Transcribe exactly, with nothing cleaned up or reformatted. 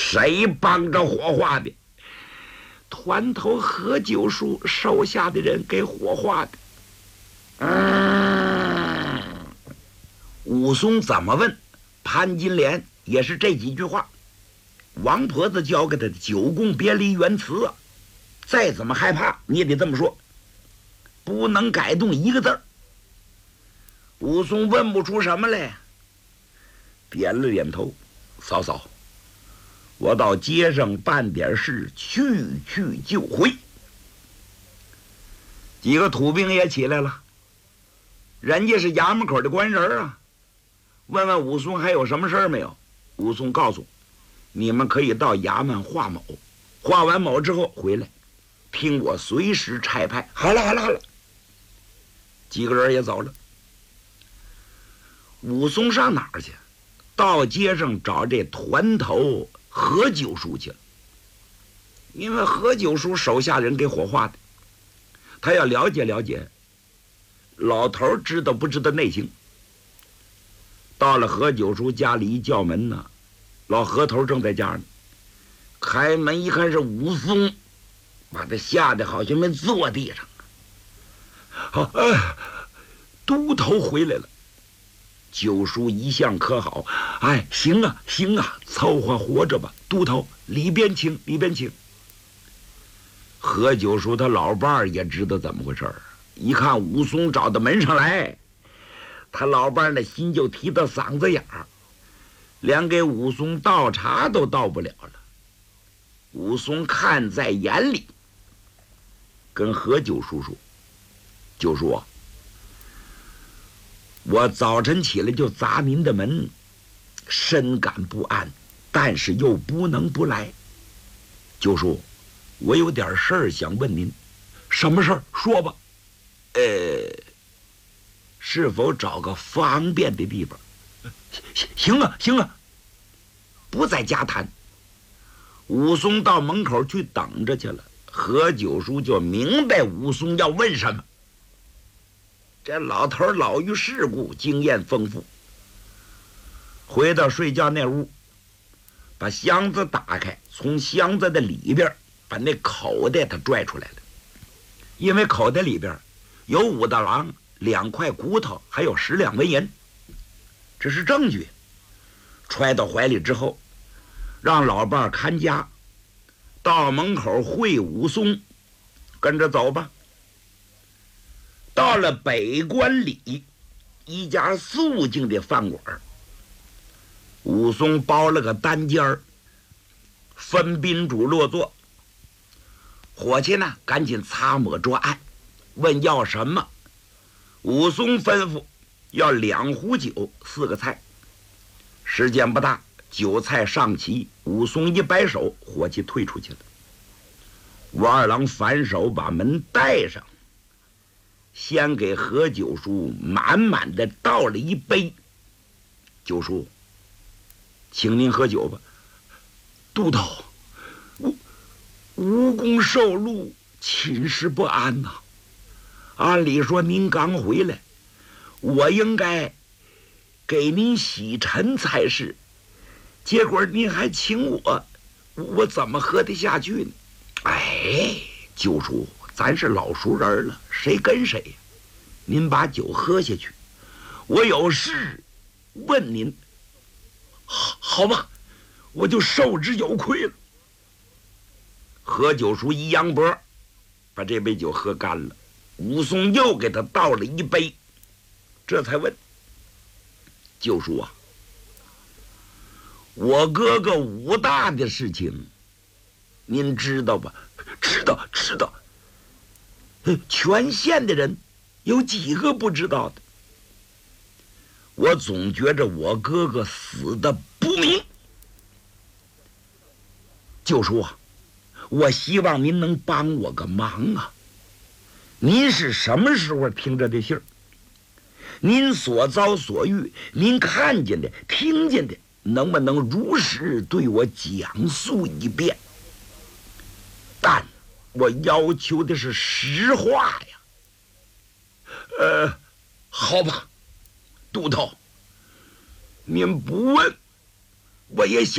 谁帮着火化的？团头何九叔手下的人给火化的。嗯，武松怎么问，潘金莲也是这几句话。王婆子教给他的九宫别离原词啊，再怎么害怕你也得这么说，不能改动一个字儿。武松问不出什么来，点了点头，嫂嫂，我到街上办点事，去去就回。几个土兵也起来了，人家是衙门口的官人啊，问问武松还有什么事儿没有。武松告诉你们可以到衙门画某，画完某之后回来，听我随时差派。好了好了好了，几个人也走了。武松上哪儿去？到街上找这团头何九叔去了。因为何九叔手下人给火化的，他要了解了解老头知道不知道内情。到了何九叔家里一叫门呢，老何头正在家呢，开门一看是武松，把他吓得好像没坐地上。好，哎，都头回来了。九叔一向可好，哎，行啊行啊，凑合活着吧。都头里边请里边请。何九叔他老伴儿也知道怎么回事儿，一看武松找到门上来，他老伴儿的心就提到嗓子眼儿，连给武松倒茶都倒不了了。武松看在眼里，跟何九叔说：“九叔啊，我早晨起来就砸您的门，深感不安，但是又不能不来。九叔，我有点事儿想问您。”“什么事儿？说吧。”“呃，是否找个方便的地方？”“行啊行啊，不在家谈。”武松到门口去等着去了。何九叔就明白武松要问什么。这老头老于世故，经验丰富。回到睡觉那屋，把箱子打开，从箱子的里边把那口袋他拽出来了。因为口袋里边有武大郎两块骨头，还有十两文银，这是证据。揣到怀里之后，让老伴看家，到门口会武松，跟着走吧。到了北关里一家肃静的饭馆，武松包了个单间儿，分宾主落座。伙计呢赶紧擦抹桌案，问要什么。武松吩咐要两壶酒，四个菜。时间不大，酒菜上齐，武松一摆手，伙计退出去了。武二郎反手把门带上，先给何九叔满满的倒了一杯。“九叔，请您喝酒吧。”“都头，无无功受禄，寝食不安呐。按理说您刚回来，我应该给您洗尘才是，结果您还请我，我怎么喝得下去呢？”“哎，九叔，咱是老熟人了，谁跟谁呀？您把酒喝下去，我有事问您。”“好，好吧，我就受之有愧了。”何九叔一扬脖，把这杯酒喝干了。武松又给他倒了一杯，这才问：“九叔啊，我哥哥武大的事情您知道吧？”“知道知道。全县的人有几个不知道的？我总觉着我哥哥死的不明。九叔啊，我希望您能帮我个忙啊！您是什么时候听着的信儿？您所遭所遇，您看见的听见的，能不能如实对我讲述一遍？但我要求的是实话呀。”“呃，好吧，都头，您不问我也想